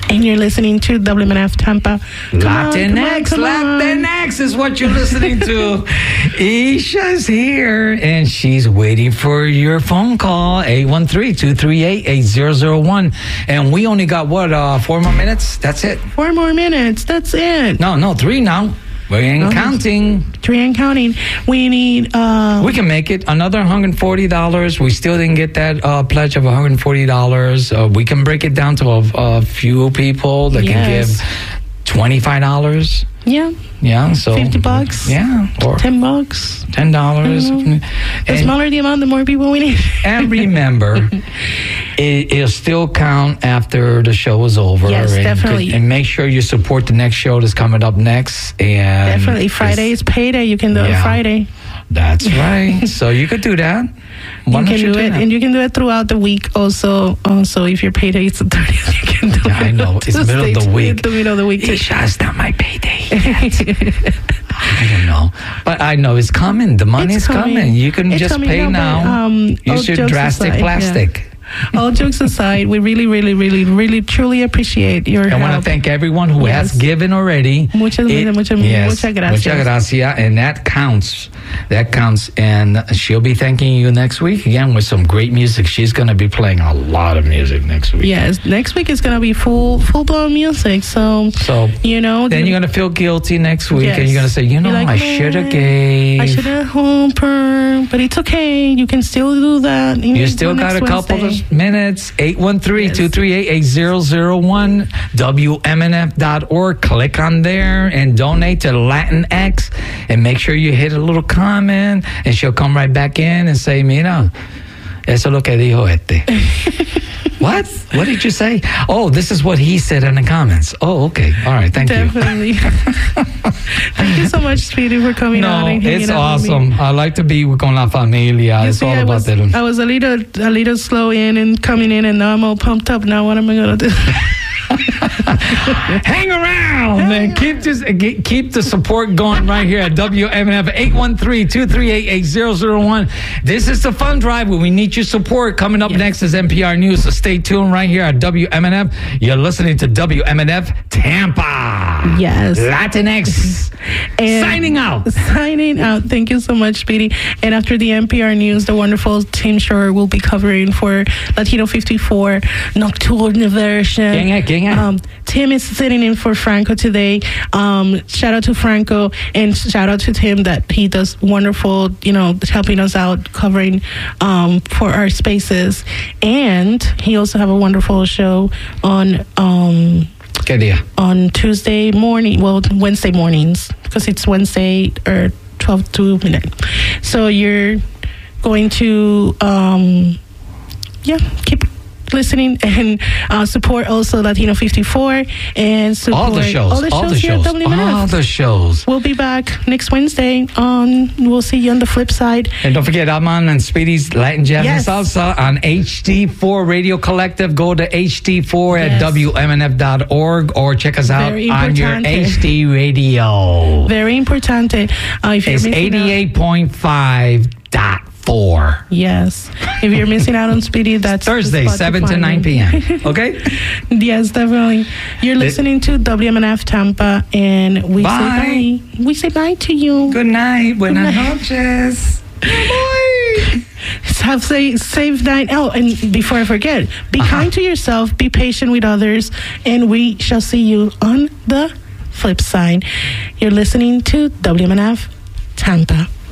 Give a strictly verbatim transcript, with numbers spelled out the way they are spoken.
And you're listening to W M N F Tampa. Latinx, Latinx is what you're listening to. Isha's here, and she's waiting for your phone call, eight one three, two three eight, eight zero zero one. And we only got, what, uh, four more minutes? That's it. Four more minutes. That's it. No, no, three now. We ain't No. counting. Three and counting. We need... Uh, We can make it another one hundred forty dollars. We still didn't get that uh, pledge of one hundred forty dollars. Uh, we can break it down to a, a few people that Yes. can give twenty-five dollars. yeah. Yeah, so... fifty bucks. Yeah, or ten bucks. ten dollars. The And, smaller the amount, the more people we need. and remember, it, it'll still count after the show is over. Yes, and, definitely. And make sure you support the next show that's coming up next. And Definitely. Friday is payday. You can do Yeah. it Friday. That's right. So you could do that. Why You don't can do it, that? and you can do it throughout the week also. Also, if your payday is the thirtieth, you can do Yeah, it. I know. It's Just middle of stay the to week. The middle of the week. Isha, it's not my payday yet. I don't know. But I know it's coming. The money's It's coming. coming. You can It's just coming, pay no, but, now. um, all Use your jokes drastic aside, yeah. plastic. All jokes aside, we really, really, really, really, truly appreciate your I help. want to thank everyone who Yes. has given already. Muchas, It- muchas, yes, muchas gracias. Muchas gracias. And that counts. That counts. And she'll be thanking you next week again with some great music. She's going to be playing a lot of music next week. Yes, next week is going to be full full blown music. So, So you know. then you're going to feel guilty next week. Yes. And you're going to say, you know, You're like, I should have "Man, gave. I should have home per, but it's okay. You can still do that. You still got a couple of minutes. eight one three, two three eight, eight zero zero one. W M N F dot org. Click on there and donate to Latinx. And make sure you hit a little comment. And she'll come right back in and say, mira, eso es lo que dijo este. What? What did you say? Oh, this is what he said in the comments. Oh, okay. All right. Thank you. Definitely. Thank you so much, Speedy, for coming No, out and hanging it's out with me. awesome. I like to be con la familia. You It's see, all I about was, that. I was a little, a little slow in and coming in, and now I'm all pumped up. Now what am I gonna do? Hang around and keep this, keep the support going right here at W M N F. Eight one three, two three eight, eight zero zero one. This is the fund drive where we need your support. Coming up Yes. next is N P R News, so stay tuned right here at W M N F. You're listening to W M N F Tampa. Yes. Latinx. And Signing out. Signing out. Thank you so much, Speedy. And after the N P R News, the wonderful Tim Shore will be covering for Latino fifty-four Nocturne version. ¿Quién es? ¿Quién es? Um, Tim is sitting in for Franco today. Um, shout out to Franco and shout out to Tim that he does wonderful, you know, helping us out covering um, for our spaces. And he also have a wonderful show on um, ¿Qué día? on Tuesday morning, well, Wednesday mornings, because it's Wednesday or twelve to midnight. So you're going to, um, yeah, keep listening and uh, support also Latino fifty-four and support All the shows. all the shows, All the here at shows. W M N F. All the shows. We'll be back next Wednesday. On we'll see you on the flip side. And don't forget, I'm on Speedy's Latin Jazz Yes. and Salsa on H D four Radio Collective. Go to H D four at Yes. W M N F dot org or check us out Very on your importante. H D radio. Very importante. Uh, if you're It's missing out- eighty-eight point five dot four. Yes. If you're missing out on Speedy, that's the Thursday, spot to seven to find nine him. p.m. Okay? Yes, definitely. You're listening to W M N F Tampa, and we Bye. say bye. We say bye to you. Good night. Buenas night. noches. Bye. Have say safe night. Oh, and before I forget, be Uh-huh. kind to yourself, be patient with others, and we shall see you on the flip side. You're listening to W M N F Tampa.